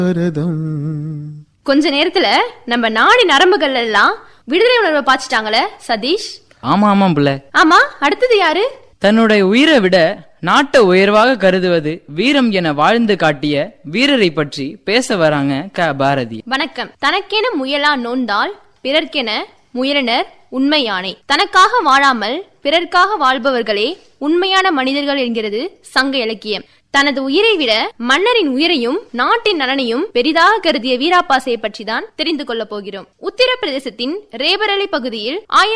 கொஞ்ச நேரத்துல நம்ம நாடி நரம்புகள் எல்லாம் விடுதலை உணர்வை பாய்ச்சிட்டாங்களே சதீஷ். ஆமா ஆமாம் பிள்ளை. ஆமா, அடுத்தது யாரு? தன்னுடைய உயிரை விட நாட்டை உயர்வாக கருதுவது வீரம் என வாழ்ந்து காட்டிய வீரரை பற்றி பேச வராங்க பாரதி. வணக்கம். தனக்கென முயலா நோந்தால் பிறர்க்கென முயலனர் உண்மையானை. தனக்காக வாழாமல் பிறர்க்காக வாழ்பவர்களே உண்மையான மனிதர்கள் என்கிறது சங்க இலக்கியம். தனது உயிரை விட மன்னரின் உயிரையும் நாட்டின் நலனையும் பெரிதாக கருதிய வீராப்பாசையை பற்றி தான் தெரிந்து கொள்ள போகிறோம். உத்தரப்பிரதேசத்தின் ரேபரேலி பகுதியில்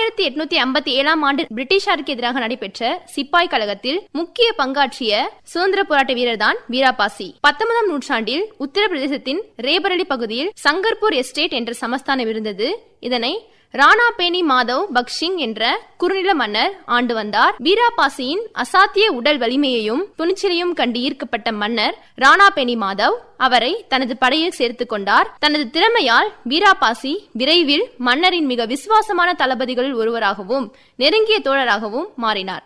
1857 ஆண்டு பிரிட்டிஷாருக்கு எதிராக நடைபெற்ற சிப்பாய் கழகத்தில் முக்கிய பங்காற்றிய சுதந்திர போராட்ட வீரர் தான் வீராப்பாசி. 19ஆம் நூற்றாண்டில் உத்தரப்பிரதேசத்தின் ரேபரேலி பகுதியில் சங்கர்பூர் எஸ்டேட் என்ற சமஸ்தானம் இருந்தது. இதனை ராணா பேனி மாதவ் பக்சிங் என்ற குறுநில மன்னர் ஆண்டு வந்தார். வீராபாசியின் அசாத்திய உடல் வலிமையையும் துணிச்சலையும் கண்டு ஈர்க்கப்பட்ட மன்னர் ராணா பேனி மாதவ் அவரை தனது படையில் சேர்த்துக் கொண்டார். தனது திறமையால் வீராபாசி விரைவில் மன்னரின் மிக விசுவாசமான தளபதிகளில் ஒருவராகவும் நெருங்கிய தோழராகவும் மாறினார்.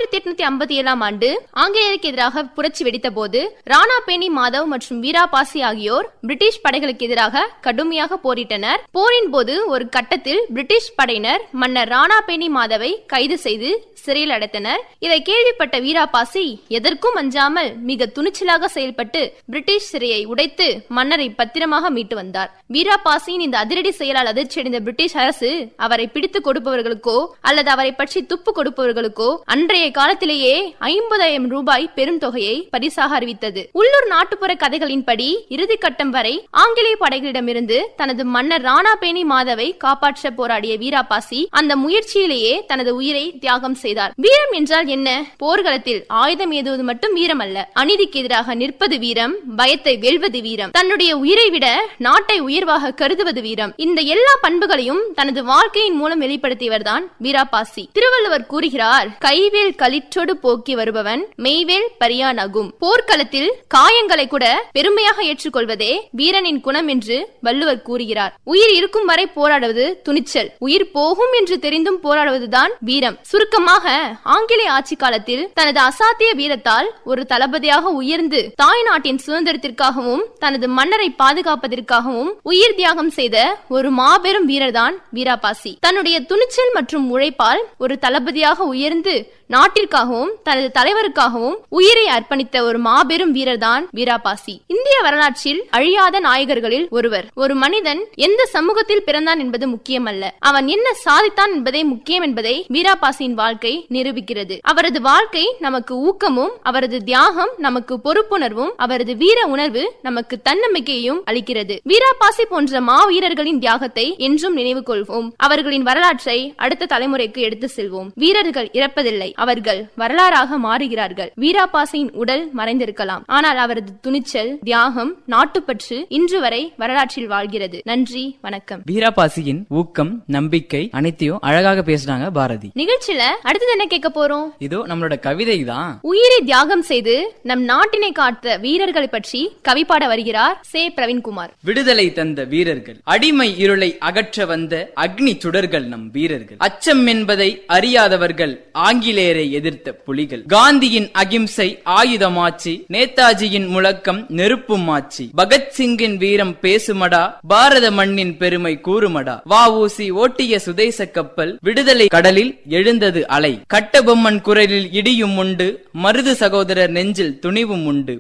1857 ஆண்டு ஆங்கிலேயருக்கு எதிராக புரட்சி வெடித்த போது ராணா பேனி மாதவ் மற்றும் வீராபாசி ஆகியோர் பிரிட்டிஷ் படைகளுக்கு எதிராக கடுமையாக போரிட்டனர். போரின் போது ஒரு கட்டத்தில் பிரிட்டிஷ் படையினர் மன்னர் ராணா பேனி மாதவை கைது செய்து சிறையில் அடைத்தனர். இதை கேள்விப்பட்ட வீராபாசி எதற்கும் அஞ்சாமல் மிக துணிச்சலாக செயல்பட்டு பிரிட்டிஷ் சிறையை உடைத்து மன்னரை பத்திரமாக மீட்டு வந்தார். வீராபாசியின் இந்த அதிரடி செயலால் அதிர்ச்சியடைந்த பிரிட்டிஷ் அரசு அவரை பிடித்து கொடுப்பவர்களுக்கோ அல்லது அவரை பற்றி துப்பு கொடுப்பவர்களுக்கோ அன்றைய காலத்திலேயே 50,000 ரூபாய் பெரும் தொகையை பரிசாக அறிவித்தது. உள்ளூர் நாட்டுப்புற கதைகளின்படி இறுதி கட்டம் வரை ஆங்கிலேய படைகளிடமிருந்து தனது மன்னர் ராணா பேனி மாதவை காப்பாற்ற போராடிய வீராபாசி அந்த முயற்சியிலேயே தனது உயிரை தியாகம் செய்தார். வீரம் என்றால் என்ன? போர்க்களத்தில் ஆயுதம் ஏதுவது மட்டும் வீரம் அல்ல. அநீதிக்கு எதிராக நிற்பது வீரம், பயத்தை வெல்வது வீரம், தன்னுடைய உயிரை விட நாட்டை உயர்வாக கருதுவது வீரம். இந்த எல்லா பண்புகளையும் தனது வாழ்க்கையின் மூலம் வெளிப்படுத்தியவர் தான் வீராபாசி. திருவள்ளுவர் கூறுகிறார், கைவேல் களிற்றோடு போக்கி வருபவன் மெய்வேல் பரியானாகும். போர்க்களத்தில் காயங்களை கூட பெருமையாக ஏற்றுக்கொள்வதே வீரனின் குணம் என்று வள்ளுவர் கூறுகிறார். உயிர் இருக்கும் வரை போராடுவது துணிச்சல், உயிர் போகும் என்று தெரிந்தும் போராடுவதுதான் வீரம். சுருக்கமாக ஆங்கிலேய ஆட்சி காலத்தில் தனது அசாத்திய வீரத்தால் ஒரு தளபதியாக உயர்ந்து தாய் நாட்டின் சுதந்திரத்திற்காகவும் தனது மன்னரை பாதுகாப்பதற்காகவும் உயிர் தியாகம் செய்த ஒரு மாபெரும் வீரர்தான் வீராபாசி. தன்னுடைய துணிச்சல் மற்றும் உழைப்பால் ஒரு தளபதியாக உயர்ந்து நாட்டிற்காகவும் தனது தலைவருக்காகவும் உயிரை அர்ப்பணித்த ஒரு மாபெரும் வீரர்தான் வீராபாசி. இந்திய வரலாற்றில் அழியாத நாயகர்களில் ஒருவர். ஒரு மனிதன் எந்த சமூகத்தில் பிறந்தான் என்பது முக்கியமல்ல, அவன் என்ன சாதித்தான் என்பதே முக்கியம் என்பதை வீராபாசியின் வாழ்க்கை நிரூபிக்கிறது. அவரது வாழ்க்கை நமக்கு ஊக்கமும், அவரது தியாகம் நமக்கு பொறுப்புணர்வும், அவரது வீர உணர்வு நமக்கு தன்னம்பிக்கையையும் அளிக்கிறது. வீராபாசி போன்ற மாவீரர்களின் தியாகத்தை என்றும் நினைவு கொள்வோம். அவர்களின் வரலாற்றை அடுத்த தலைமுறைக்கு எடுத்து செல்வோம். வீரர்கள் இறப்பதில்லை, அவர்கள் வரலாறாக மாறுகிறார்கள். வீராபாசியின் உடல் மறைந்திருக்கலாம், ஆனால் அவரது துணிச்சல், தியாகம், நாட்டுப்பற்று இன்று வரை வரலாற்றில் வாழ்கிறது. நன்றி, வணக்கம். வீராபாசியின் ஊக்கம், நம்பிக்கை அனைத்தையும் அழகாக பேசுறாங்க பாரதி. நிகழ்ச்சியில அடுத்தது என்ன கேட்க போறோம்? இதோ நம்மளோட கவிதை தான். உயிரை தியாகம் செய்து நம் நாட்டினை காத்த வீரர்களை பற்றி கவி பாட வருகிறார் சே பிரவீன்குமார். விடுதலை தந்த வீரர்கள், அடிமை இருளை அகற்ற வந்த அக்னி சுடர்கள் நம் வீரர்கள், அச்சம் என்பதை அறியாதவர்கள், ஆங்கிலேயரை எதிர்த்த புலிகள், காந்தியின் அகிம்சை ஆயுதமாச்சு, நேதாஜியின் முழக்கம் நெருப்பும் ஆச்சு, பகத்சிங்கின் வீரம் பேசுமடா, பாரத மண்ணின் பெருமை கூறுமடா, வ.உ.சி ஓட்டிய சுதேச கப்பல், விடுதலை கடலில் எழுந்தது அலை, கட்டபொம்மன் குரலில் இடியும் உண்டு, மருது சகோதரர் நெஞ்சில் துணிவும் உண்டு,